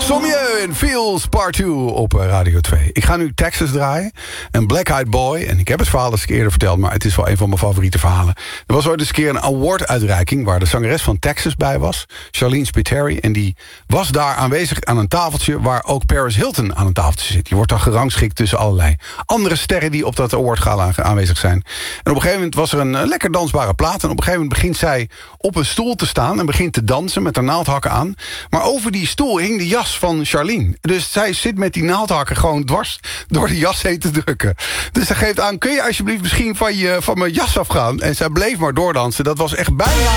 Sommieu in Feels Part 2 op Radio 2. Ik ga nu Texas draaien. En Black Eyed Boy. En ik heb het verhaal eens eerder verteld, maar het is wel een van mijn favoriete verhalen. Er was ooit eens een keer een award-uitreiking waar de zangeres van Texas bij was. Charlene Spiteri. En die was daar aanwezig aan een tafeltje waar ook Paris Hilton aan een tafeltje zit. Die wordt dan gerangschikt tussen allerlei andere sterren die op dat awardgala aanwezig zijn. En op een gegeven moment was er een lekker dansbare plaat. En op een gegeven moment begint zij op een stoel te staan en begint te dansen met haar naaldhakken aan. Maar over die stoel hing de jas van Charlene. Dus zij zit met die naaldhakken gewoon dwars door de jas heen te drukken. Dus zij geeft aan, kun je alsjeblieft misschien van mijn jas afgaan? En zij bleef maar doordansen. Dat was echt bijna